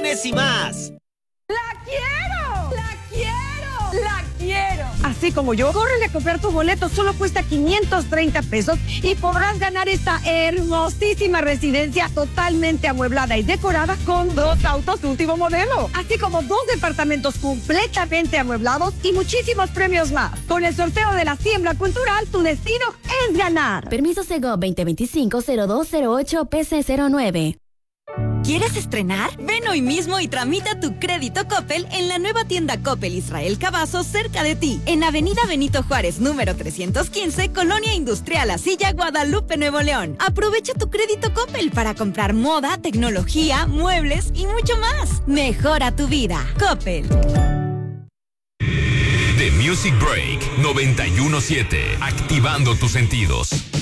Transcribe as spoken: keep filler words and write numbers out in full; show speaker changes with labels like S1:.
S1: promociones y más.
S2: ¡La quiero! ¡La quiero! ¡La quiero!
S3: Así como yo, córrele a comprar tu boleto, solo cuesta quinientos treinta pesos y podrás ganar esta hermosísima residencia totalmente amueblada y decorada con dos autos último modelo, así como dos departamentos completamente amueblados y muchísimos premios más. Con el sorteo de la Siembra Cultural, tu destino es ganar.
S4: Permiso Sego veinte veinticinco cero dos cero ocho P C cero nueve.
S5: ¿Quieres estrenar? Ven hoy mismo y tramita tu crédito Coppel en la nueva tienda Coppel Israel Cavazo cerca de ti, en Avenida Benito Juárez, número trescientos quince, Colonia Industrial Asilla, Guadalupe, Nuevo León. Aprovecha tu crédito Coppel para comprar moda, tecnología, muebles y mucho más. Mejora tu vida. Coppel.
S6: The Music Break noventa y uno punto siete, activando tus sentidos.